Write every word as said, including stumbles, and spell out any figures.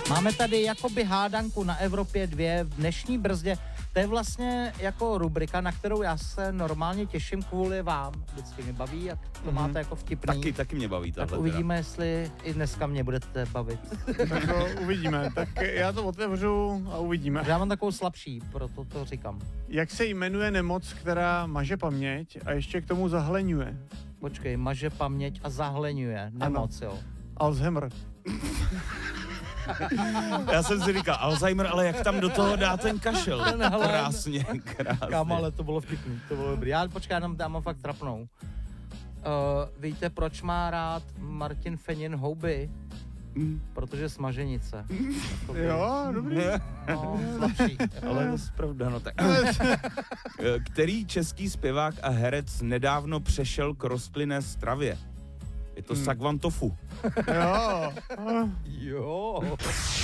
Máme tady jakoby hádanku na Evropě dvě v dnešní brzdě. To je vlastně jako rubrika, na kterou já se normálně těším kvůli vám. Vždycky mě baví, jak to mm-hmm. máte jako vtipný. Taky, taky mě baví tahle. Tak uvidíme, teda. Jestli i dneska mě budete bavit. Tak to uvidíme. Tak já to otevřu a uvidíme. Já mám takovou slabší, proto to říkám. Jak se jmenuje nemoc, která maže paměť a ještě k tomu zahleňuje? Počkej, maže paměť a zahleňuje. Nemoc, ano. Jo. Alzheimer. Já jsem si říkal, Alzheimer, ale jak tam do toho dá ten kašel? Krásně, krásně. Kam, ale to bylo vtipný, to bylo dobrý. Já počkej, já mám, mám fakt trapnou. Uh, víte, proč má rád Martin Fenin houby? Mm. Protože smaženice. Jo, dobrý. No, slabší. Ale to je pravda, no tak. Který český zpěvák a herec nedávno přešel k rostlinné stravě? Je to hmm. Sagvan Tofu. Jo. Jo.